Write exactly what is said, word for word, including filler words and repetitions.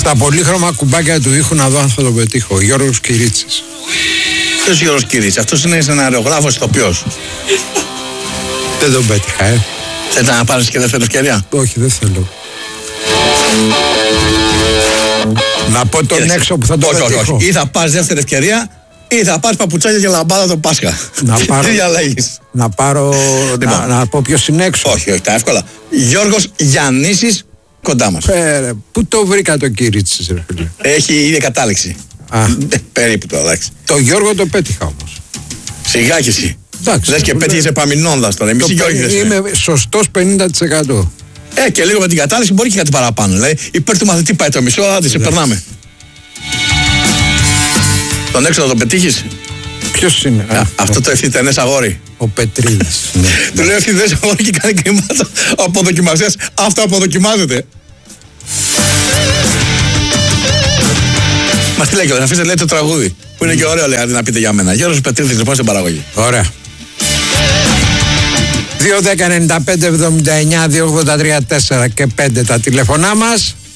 Στα πολύχρωμα κουμπάκια του ήχου να δω αν θα το πετύχω. Γιώργος Κυρίτσης. Ποιος Γιώργος Κυρίτσης? Αυτός είναι σεναριογράφος ηθοποιός. Δεν τον πέτυχα, ε. Θέλετε να πάρεις και δεύτερη ευκαιρία? Όχι, δεν θέλω. Να πω τον Κοίταξε. έξω που θα το όχι, πετύχω. όχι, όχι. Ή θα πάρεις δεύτερη ευκαιρία ή θα πάρεις παπουτσάκια και λαμπάδα το Πάσχα. Να πάρω, Τι διαλέγεις? να πάρω, Λοιπόν. να, να πω ποιος είναι έξω. Όχι, όχι, τα εύκολα. Γιώργος Γιαννήσης, κοντά μας. Ε, πού το βρήκα το Κυρίτσης, ρε φίλε. Έχει ίδια κατάληξη. Α. Ε, Περίπου το, εντάξει. Το Γιώργο το πέτυχα όμως. Σιγά κι εσύ. Εντάξει, Λες και το πέτυχες επαμεινώντας τώρα. Εμείς Το οι Γιώργοι δεν είμαι σωστός πενήντα τοις εκατό. Ε, και λίγο με την κατάληξη μπορεί και κάτι παραπάνω. Δηλαδή, υπέρ του μαθητή πάει το μισό, άντε σε περνάμε. Τον έξω θα τον πετύχεις? Ποιος είναι? Α, Α, αυτό το ευθύτενες αγόρι. ο Πετρίδης. Ναι. Του λέω ευθύτενες αγόρι και κάνει κρυμάτσα. Ο αποδοκιμαστές, αυτό αποδοκιμάζεται. Μας τι λέει και αφήστε λέει το τραγούδι. Που είναι και ωραίο λέει, αντί να πείτε για μένα. Γιώργος Πετρίδης λοιπόν στην παραγωγή. Ωραία. δύο δέκα ενενήντα πέντε εβδομήντα εννιά δύο ογδόντα τρία τέσσερα και πέντε τα τηλεφωνά μας.